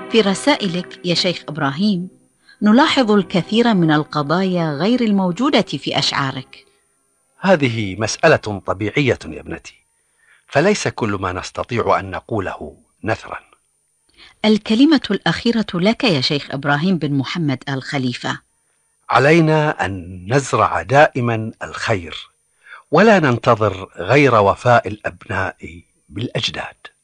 في رسائلك يا شيخ إبراهيم نلاحظ الكثير من القضايا غير الموجودة في أشعارك. هذه مسألة طبيعية يا ابنتي، فليس كل ما نستطيع أن نقوله نثرا. الكلمة الأخيرة لك يا شيخ إبراهيم بن محمد آل خليفة. علينا أن نزرع دائما الخير ولا ننتظر غير وفاء الأبناء بالأجداد.